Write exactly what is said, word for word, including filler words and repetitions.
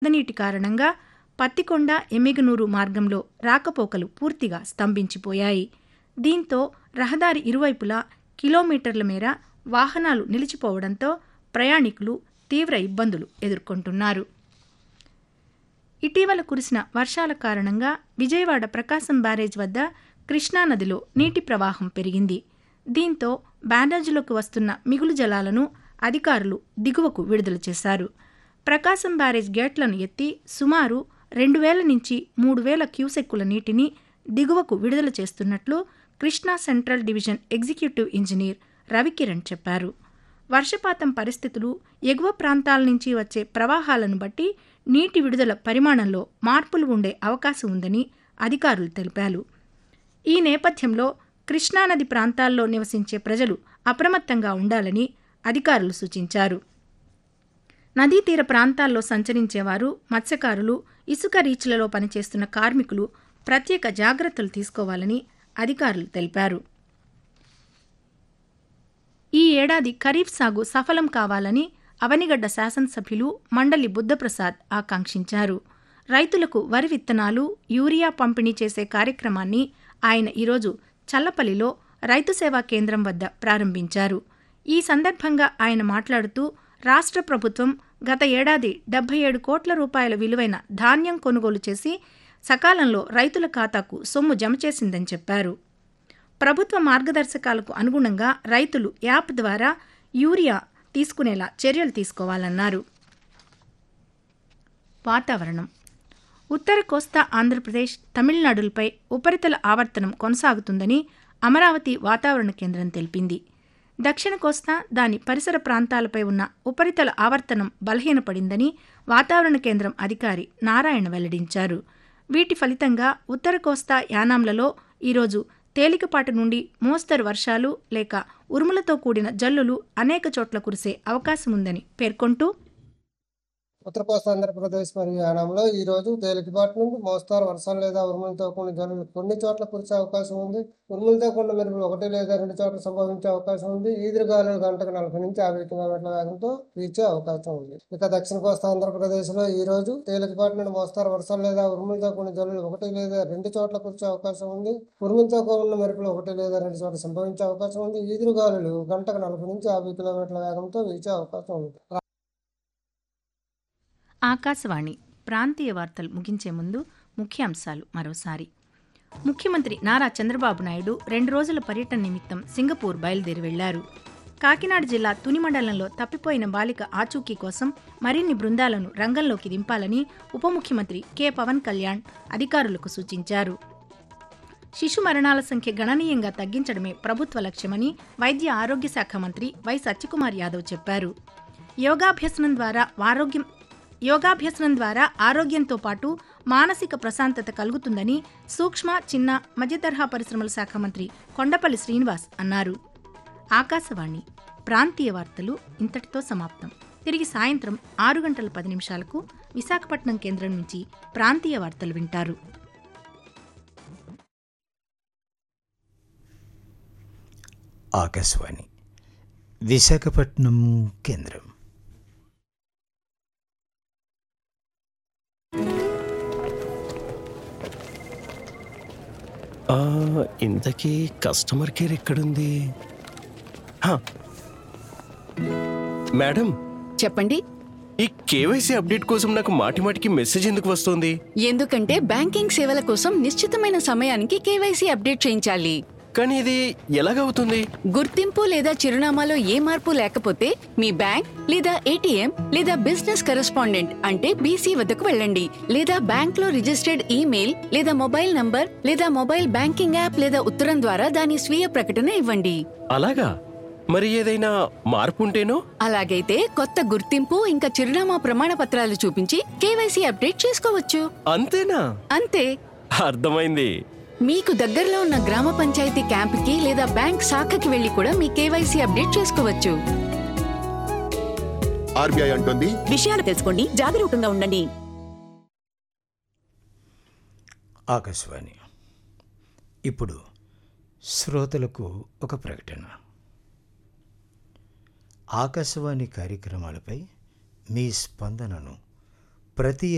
వరదనీటి కారణంగా పత్తికొండ ఎమ్మిగనూరు మార్గంలో రాకపోకలు పూర్తిగా స్తంభించిపోయాయి. దీంతో రహదారి ఇరువైపులా కిలోమీటర్ల మేర వాహనాలు నిలిచిపోవడంతో ప్రయాణికులు తీవ్ర ఇబ్బందులు ఎదుర్కొంటున్నారు. ఇటీవల కురిసిన వర్షాల కారణంగా విజయవాడ ప్రకాశం బ్యారేజ్ వద్ద కృష్ణానదిలో నీటి ప్రవాహం పెరిగింది. దీంతో బ్యారేజ్లోకి వస్తున్న మిగులు జలాలను అధికారులు దిగువకు విడుదల చేశారు. ప్రకాశం బ్యారేజ్ గేట్లను ఎత్తి సుమారు రెండు వేల నుంచి మూడు వేల క్యూసెక్కుల నీటిని దిగువకు విడుదల చేస్తున్నట్లు Krishna central division executive engineer Ravikiran చెప్పారు. వర్షపాతం పరిస్థితులు, ఎగువ ప్రాంతాల నుంచి వచ్చే ప్రవాహాలను బట్టి నీటి విడుదల పరిమాణంలో మార్పులు ఉండే అవకాశం ఉందని అధికారులు తెలిపారు. ఈ నేపథ్యంలో కృష్ణానది ప్రాంతాల్లో నివసించే ప్రజలు అప్రమత్తంగా ఉండాలని అధికారులు సూచించారు. నదీ తీర ప్రాంతాల్లో సంచరించేవారు, మత్స్యకారులు, ఇసుక రీచ్లలో పనిచేస్తున్న కార్మికులు ప్రత్యేక జాగ్రత్తలు తీసుకోవాలని అధికారులు తెలిపారు. ఈ ఏడాది ఖరీఫ్ సాగు సఫలం కావాలని అవనిగడ్డ శాసనసభ్యులు మండలి బుద్ధప్రసాద్ ఆకాంక్షించారు. రైతులకు వరి విత్తనాలు, యూరియా పంపిణీ చేసే కార్యక్రమాన్ని ఆయన ఈరోజు చల్లపల్లిలో రైతు సేవా కేంద్రం వద్ద ప్రారంభించారు. ఈ సందర్భంగా ఆయన మాట్లాడుతూ రాష్ట్ర ప్రభుత్వం గత ఏడాది డెబ్బై ఏడు కోట్ల రూపాయల విలువైన ధాన్యం కొనుగోలు చేసి సకాలంలో రైతుల ఖాతాకు సొమ్ము జమ చేసిందని చెప్పారు. ప్రభుత్వ మార్గదర్శకాలకు అనుగుణంగా రైతులు యాప్ ద్వారా యూరియా తీసుకునేలా చర్యలు తీసుకోవాలన్నారు. వాతావరణం. ఉత్తర కోస్తా ఆంధ్రప్రదేశ్, తమిళనాడులపై ఉపరితల ఆవర్తనం కొనసాగుతుందని అమరావతి వాతావరణ కేంద్రం తెలిపింది. దక్షిణ కోస్తా, దాని పరిసర ప్రాంతాలపై ఉన్న ఉపరితల ఆవర్తనం బలహీనపడిందని వాతావరణ కేంద్రం అధికారి నారాయణ వెల్లడించారు. వీటి ఫలితంగా ఉత్తర కోస్తా, యానాంలలో ఈరోజు తేలికపాటి నుండి మోస్తరు వర్షాలు లేక ఉరుములతో కూడిన జల్లులు అనేక చోట్ల కురిసే అవకాశం ఉందని పేర్కొంటూ, ఉత్తర కోస్తా ఆంధ్రప్రదేశ్ మరియు యానాంలో ఈ రోజు తేలికపాటి నుండి మోస్తారు వర్షాలు లేదా ఉరుములతో కూడిన జల్లులు కొన్ని చోట్ల కురిసే అవకాశం ఉంది. ఉరుములతో కూడిన మెరుపులు ఒకటి లేదా రెండు చోట్ల సంభవించే అవకాశం ఉంది. ఈదురుగాలులు గంటకు నలభై నుంచి యాభై కిలోమీటర్ల వేగంతో వీచే అవకాశం ఉంది. ఇక దక్షిణ కోస్తా ఆంధ్రప్రదేశ్ లో ఈ రోజు తేలికపాటి నుండి మోస్తారు వర్షాలు లేదా ఉరుములతో కూడిన జల్లులు ఒకటి లేదా రెండు చోట్ల కురిసే అవకాశం ఉంది. ఉరుములతో కూడిన మెరుపులు ఒకటి లేదా రెండు చోట్ల సంభవించే అవకాశం ఉంది. ఈదురుగాలులు గంటకు నలభై నుంచి యాభై కిలోమీటర్ల వేగంతో వీచే అవకాశం ఉంది. ఆకాశవాణి ప్రాంతీయ వార్తలు ముగించే ముందు ముఖ్యాంశాలు మరోసారి. ముఖ్యమంత్రి నారా చంద్రబాబు నాయుడు రెండు రోజుల పర్యటన నిమిత్తం సింగపూర్ బయలుదేరి వెళ్లారు. కాకినాడ జిల్లా తుని మండలంలో తప్పిపోయిన బాలిక ఆచూకీ కోసం మరిన్ని బృందాలను రంగంలోకి దింపాలని ఉప ముఖ్యమంత్రి కె పవన్ కళ్యాణ్ అధికారులకు సూచించారు. శిశు మరణాల సంఖ్య గణనీయంగా తగ్గించడమే ప్రభుత్వ లక్ష్యమని వైద్య ఆరోగ్య శాఖ మంత్రి వై సత్యకుమార్ యాదవ్ చెప్పారు. యోగాభ్యసనం ద్వారా ఆరోగ్యం యోగాభ్యసనం ద్వారా ఆరోగ్యంతో పాటు మానసిక ప్రశాంతత కలుగుతుందని సూక్ష్మ, చిన్న, మధ్యతరహా పరిశ్రమల శాఖ మంత్రి కొండపల్లి శ్రీనివాస్ అన్నారు. ఆకాశవాణి ప్రాంతీయ వార్తలు ఇంతటితో సమాప్తం. తిరిగి సాయంత్రం ఆరు గంటల పది నిమిషాలకు విశాఖపట్నం కేంద్రం నుంచి ప్రాంతీయ వార్తలు వింటారు. ఆకాశవాణి విశాఖపట్నం కేంద్రం. ఇంతకీ కస్టమర్ కేర్ ఎక్కడుంది? మేడం చెప్పండి. ఈ కేవైసీ అప్డేట్ కోసం నాకు మాటి మాటికి మెసేజ్ ఎందుకు వస్తుంది? ఎందుకంటే బ్యాంకింగ్ సేవల కోసం నిశ్చితమైన సమయానికి కేవైసీ అప్డేట్ చేయించాలి. కానీ ఇది ఎలాగవుతుంది? గుర్తింపు లేదా చిరునామాలో ఏ మార్పు లేకపోతే మీ బ్యాంక్ లేదా ఏటీఎం లేదా బిజినెస్ కరెస్పాండెంట్ అంటే బీసీ వద్దకు వెళ్ళండి. లేదా బ్యాంక్ లో రిజిస్టర్డ్ ఈమెయిల్ లేదా మొబైల్ నంబర్ లేదా మొబైల్ బ్యాంకింగ్ యాప్ లేదా ఉత్తరం ద్వారా దాని స్వీయ ప్రకటన ఇవ్వండి. అలాగా? మరి ఏదైనా మార్పు ఉంటేనో? అలాగైతే కొత్త గుర్తింపు ఇంకా చిరునామా ప్రమాణ పత్రాలు చూపించి కేవైసీ అప్డేట్ చేసుకోవచ్చు. అంతేనా? అంతే. అర్థమైంది. మీకు దగ్గరలో ఉన్న గ్రామ పంచాయతీ క్యాంపుకి లేదా బ్యాంక్ శాఖకి వెళ్లి కూడా మీ కేవైసీ అప్డేట్ చేసుకోవచ్చు. ఆర్బీఐ అంటుంది, విషయాలు తెలుసుకోండి, జాగరూకంగా ఉండండి. ఆకాశవాణి. ఇప్పుడు శ్రోతలకు ఒక ప్రకటన. ఆకాశవాణి కార్యక్రమాలపై మీ స్పందనను ప్రతి